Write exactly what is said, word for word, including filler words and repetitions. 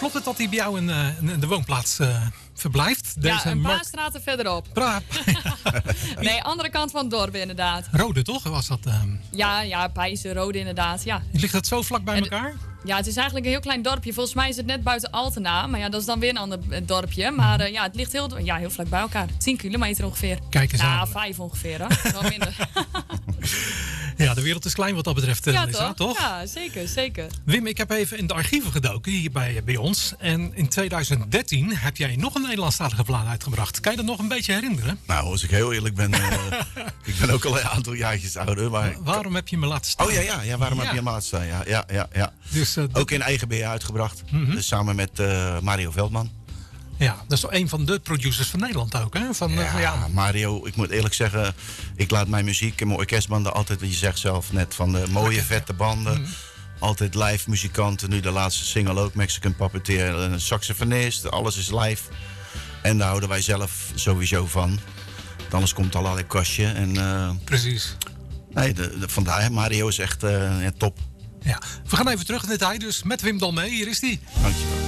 Klopt het dat hij bij jou in, uh, in de woonplaats uh, verblijft? Deze ja, een paar Mark... straten verderop. Pra... nee, andere kant van het dorp inderdaad. Rode toch? Was dat? Uh... Ja, ja, Pijzen, Rode inderdaad. Ja. Ligt dat zo vlak bij en elkaar? Ja, het is eigenlijk een heel klein dorpje. Volgens mij is het net buiten Altena. Maar ja, dat is dan weer een ander dorpje. Maar uh, ja, het ligt heel, ja, heel vlak bij elkaar. tien kilometer ongeveer. Kijk eens ja, aan. Ja, vijf ongeveer hoor. Wel minder. Ja, de wereld is klein wat dat betreft, ja, Lisa, toch? toch? Ja, zeker, zeker. Wim, ik heb even in de archieven gedoken hier bij, bij ons. En in tweeduizend dertien heb jij nog een Nederlandstalige plaat uitgebracht. Kan je dat nog een beetje herinneren? Nou, als ik heel eerlijk ben, uh, ik ben ook al een aantal jaartjes ouder. Maar... Waarom heb je me laten staan? Oh ja, ja, ja waarom ja. heb je me laten staan? Ja, ja, ja, ja. Dus, uh, ook in eigen beheer uitgebracht. Mm-hmm. Dus samen met uh, Mario Veldman. Ja, dat is toch een van de producers van Nederland ook, hè? Van, ja, uh, ja, Mario, ik moet eerlijk zeggen, ik laat mijn muziek en mijn orkestbanden altijd, wat je zegt zelf net, van de mooie okay. vette banden. Mm-hmm. Altijd live muzikanten, nu de laatste single ook, Mexican Puppeteer, een saxofonist, alles is live. En daar houden wij zelf sowieso van. Anders komt al allerlei kastje. En, uh, Precies. Nee, de, de, vandaar, Mario is echt uh, ja, top. Ja, we gaan even terug in detail, dus met Wim Dalmee, hier is hij. Dankjewel.